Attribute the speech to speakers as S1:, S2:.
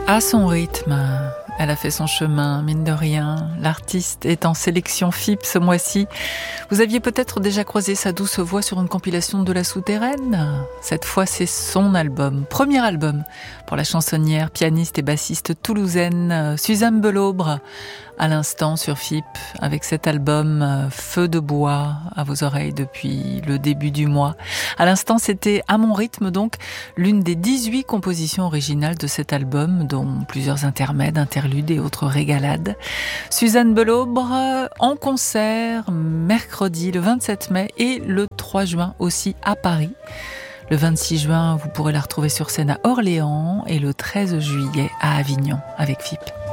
S1: À son rythme, elle a fait son chemin, mine de rien. L'artiste est en sélection FIP ce mois-ci. Vous aviez peut-être déjà croisé sa douce voix sur une compilation de La Souterraine. Cette fois, c'est son album, premier album pour la chansonnière, pianiste et bassiste toulousaine Suzanne Belaubre. À l'instant sur FIP, avec cet album Feu de bois à vos oreilles depuis le début du mois. À l'instant, c'était À mon rythme, donc, l'une des 18 compositions originales de cet album, dont plusieurs intermèdes, interludes et autres régalades. Suzanne Belaubre en concert mercredi le 27 mai et le 3 juin aussi à Paris. Le 26 juin, vous pourrez la retrouver sur scène à Orléans et le 13 juillet à Avignon avec FIP.